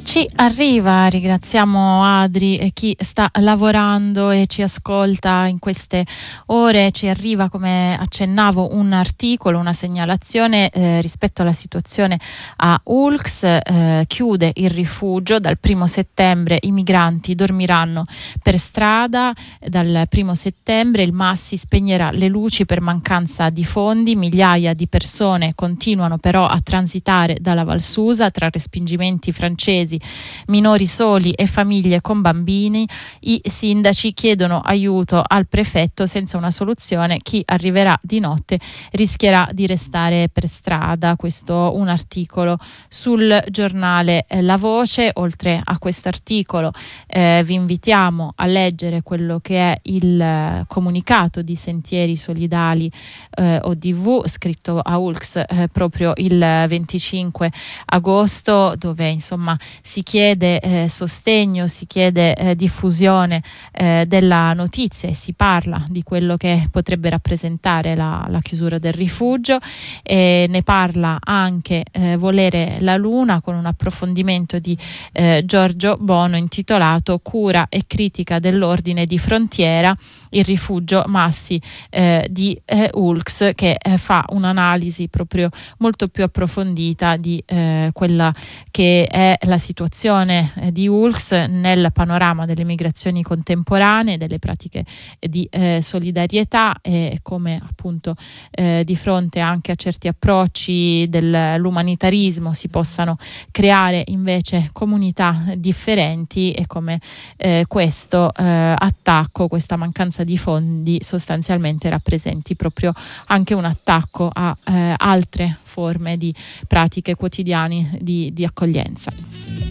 Ci arriva, ringraziamo Adri e chi sta lavorando e ci ascolta in queste ore. Ci arriva, come accennavo, un articolo, una segnalazione rispetto alla situazione a Ulx. Chiude il rifugio, dal 1 settembre i migranti dormiranno per strada. Dal 1 settembre il Massi spegnerà le luci per mancanza di fondi. Migliaia di persone continuano però a transitare dalla Val Susa tra respingimenti francesi, minori soli e famiglie con bambini. I sindaci chiedono aiuto al prefetto. Senza una soluzione chi arriverà di notte rischierà di restare per strada. Questo un articolo sul giornale La Voce. Oltre a questo articolo vi invitiamo a leggere quello che è il comunicato di Sentieri Solidali ODV, scritto a Ulx proprio il 25 agosto, dove insomma si chiede sostegno, si chiede diffusione della notizia e si parla di quello che potrebbe rappresentare la chiusura del rifugio, e ne parla anche Volere la Luna, con un approfondimento di Giorgio Bono intitolato Cura e critica dell'ordine di frontiera, il rifugio Massi di Ulx, che fa un'analisi proprio molto più approfondita di quella che è la situazione di Ulx nel panorama delle migrazioni contemporanee, delle pratiche di solidarietà, e come appunto di fronte anche a certi approcci dell'umanitarismo si possano creare invece comunità differenti, e come questo attacco, questa mancanza di fondi sostanzialmente rappresenti proprio anche un attacco a altre forme di pratiche quotidiane di accoglienza.